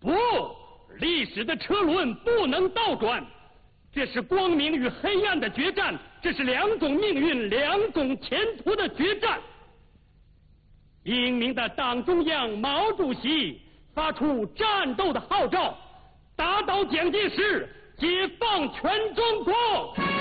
不，历史的车轮不能倒转，这是光明与黑暗的决战，这是两种命运、两种前途的决战。英明的党中央毛主席发出战斗的号召，打倒蒋介石，解放全中国。